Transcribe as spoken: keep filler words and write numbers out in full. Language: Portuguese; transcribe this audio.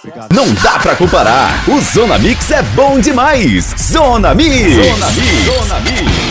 Obrigado. Não dá pra comparar. O Zona Mix é bom demais. Zona Mix. Zona Mix. Zona Mix.